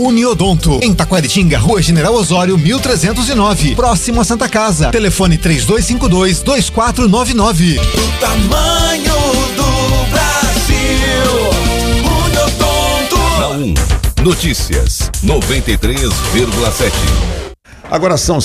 Uniodonto, em Taquaritinga, Rua General Osório, 1309, próximo a Santa Casa. Telefone 3252-2499. O tamanho do Brasil, Uniodonto. Notícias 93,7. Agora são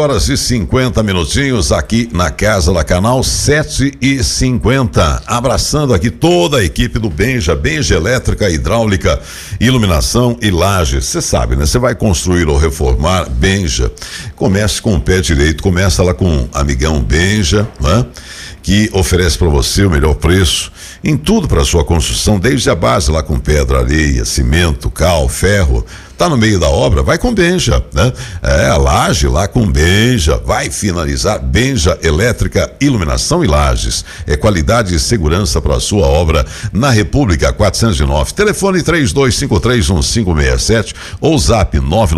7h50 aqui na Casa da Canal, 7h50. Abraçando aqui toda a equipe do Benja Elétrica, Hidráulica, Iluminação e Lajes. Você sabe, né? Você vai construir ou reformar, Benja. Comece com o pé direito, começa lá com o amigão Benja, né? Que oferece para você o melhor preço em tudo para sua construção, desde a base lá com pedra, areia, cimento, cal, ferro. Tá no meio da obra, vai com Benja, né? A laje lá com Benja, vai finalizar. Benja Elétrica, Iluminação e Lajes. É qualidade e segurança para sua obra na República 409. Telefone 32531567 ou zap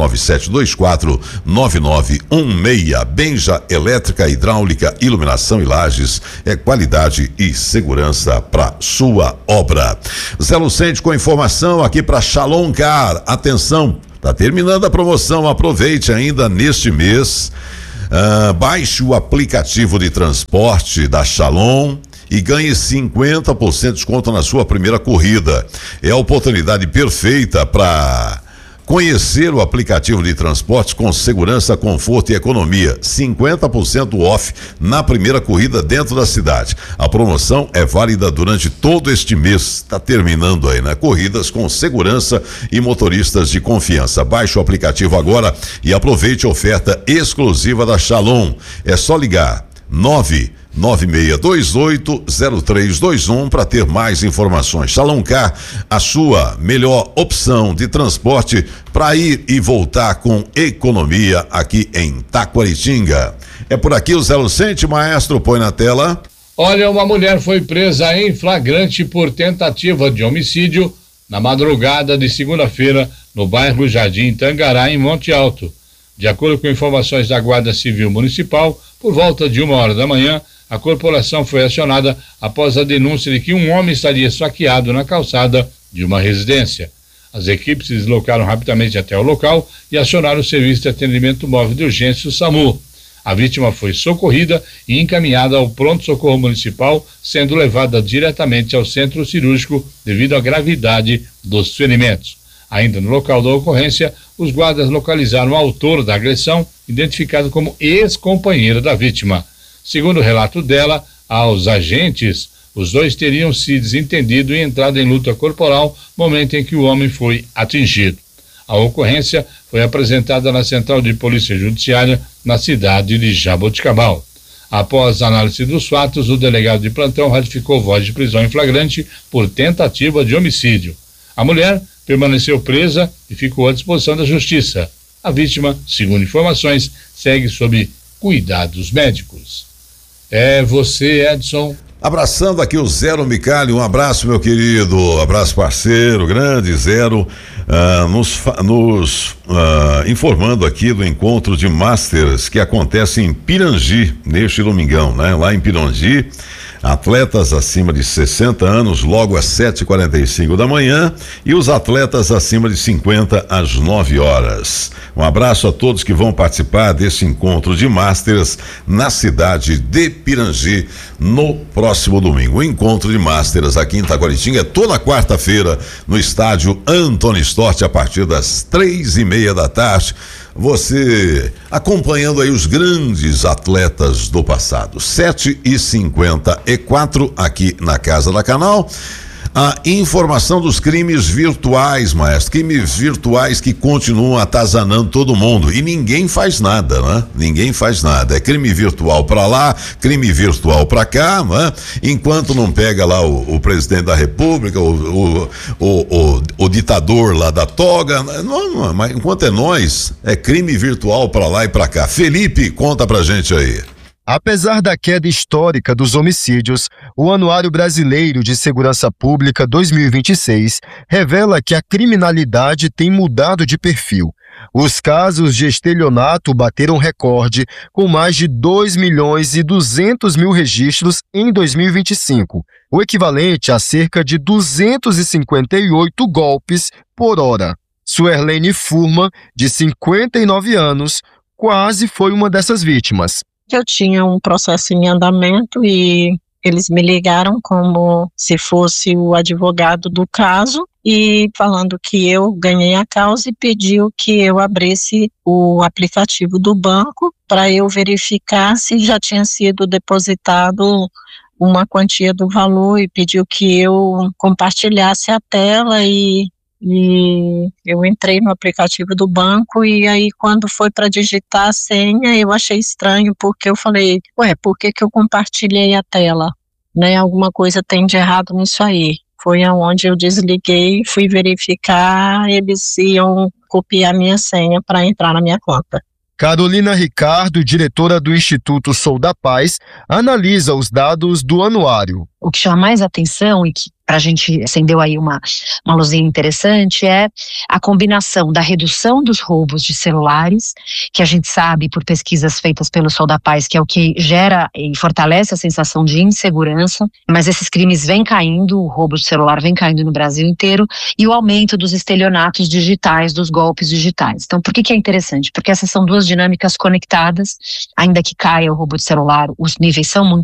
997249916. Benja Elétrica, Hidráulica, Iluminação e Lajes. É qualidade e segurança para sua obra. Zé Lucente com informação aqui para Shalom Car. Atenção, tá terminando a promoção, aproveite ainda neste mês. Baixe o aplicativo de transporte da Shalom e ganhe 50% de desconto na sua primeira corrida. É a oportunidade perfeita para conhecer o aplicativo de transportes com segurança, conforto e economia. 50% off na primeira corrida dentro da cidade. A promoção é válida durante todo este mês. Está terminando aí, né? Corridas com segurança e motoristas de confiança. Baixe o aplicativo agora e aproveite a oferta exclusiva da Shalom. É só ligar 996280321 para ter mais informações. Shalom Car, a sua melhor opção de transporte para ir e voltar com economia aqui em Taquaritinga. É por aqui o Zé Lucente, maestro, põe na tela. Olha, uma mulher foi presa em flagrante por tentativa de homicídio na madrugada de segunda-feira no bairro Jardim Tangará, em Monte Alto. De acordo com informações da Guarda Civil Municipal, por volta de 1h da manhã, a corporação foi acionada após a denúncia de que um homem estaria esfaqueado na calçada de uma residência. As equipes se deslocaram rapidamente até o local e acionaram o Serviço de Atendimento Móvel de Urgência, o SAMU. A vítima foi socorrida e encaminhada ao pronto-socorro municipal, sendo levada diretamente ao centro cirúrgico devido à gravidade dos ferimentos. Ainda no local da ocorrência, os guardas localizaram o autor da agressão, identificado como ex-companheiro da vítima. Segundo o relato dela, aos agentes, os dois teriam se desentendido e entrado em luta corporal, momento em que o homem foi atingido. A ocorrência foi apresentada na Central de Polícia Judiciária, na cidade de Jaboticabal. Após a análise dos fatos, o delegado de plantão ratificou voz de prisão em flagrante por tentativa de homicídio. A mulher permaneceu presa e ficou à disposição da justiça. A vítima, segundo informações, segue sob cuidados médicos. É você, Edson. Abraçando aqui o Zero Micali, um abraço, meu querido, abraço parceiro, grande Zero, informando aqui do encontro de Masters que acontece em Pirangi, neste domingão, né? Lá em Pirangi, atletas acima de 60 anos, logo às 7h45 da manhã, e os atletas acima de 50 às 9h. Um abraço a todos que vão participar desse encontro de Masters na cidade de Pirangi no próximo domingo. O encontro de Masters aqui em Taquaritinga é toda quarta-feira no estádio Antônio Storti a partir das 3h30 da tarde. Você acompanhando aí os grandes atletas do passado. 7h54 aqui na Casa da Canal. A informação dos crimes virtuais, maestro. Crimes virtuais que continuam atazanando todo mundo. E ninguém faz nada, né? Ninguém faz nada. É crime virtual pra lá, crime virtual pra cá, né? Enquanto não pega lá o presidente da República, o ditador lá da toga. Não, mas enquanto é nós, é crime virtual pra lá e pra cá. Felipe, conta pra gente aí. Apesar da queda histórica dos homicídios, o Anuário Brasileiro de Segurança Pública 2026 revela que a criminalidade tem mudado de perfil. Os casos de estelionato bateram recorde, com mais de 2.200.000 registros em 2025, o equivalente a cerca de 258 golpes por hora. Suerlene Furman, de 59 anos, quase foi uma dessas vítimas. Eu tinha um processo em andamento e eles me ligaram como se fosse o advogado do caso e falando que eu ganhei a causa e pediu que eu abrisse o aplicativo do banco para eu verificar se já tinha sido depositado uma quantia do valor e pediu que eu compartilhasse a tela e eu entrei no aplicativo do banco e aí quando foi para digitar a senha eu achei estranho porque eu falei, por que eu compartilhei a tela? Né? Alguma coisa tem de errado nisso aí. Foi aonde eu desliguei, fui verificar, eles iam copiar minha senha para entrar na minha conta. Carolina Ricardo, diretora do Instituto Sou da Paz, analisa os dados do anuário. O que chama mais atenção e que para a gente acendeu aí uma luzinha interessante é a combinação da redução dos roubos de celulares, que a gente sabe por pesquisas feitas pelo Sou da Paz, que é o que gera e fortalece a sensação de insegurança, mas esses crimes vêm caindo, o roubo de celular vem caindo no Brasil inteiro, e o aumento dos estelionatos digitais, dos golpes digitais. Então, por que é interessante? Porque essas são duas dinâmicas conectadas, ainda que caia o roubo de celular, os níveis são muito